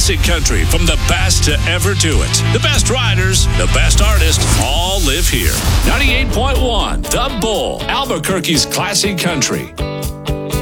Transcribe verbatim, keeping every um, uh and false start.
classic country from the best to ever do it. The best riders, the best artists, all live here. ninety-eight point one The Bull, Albuquerque's classic country.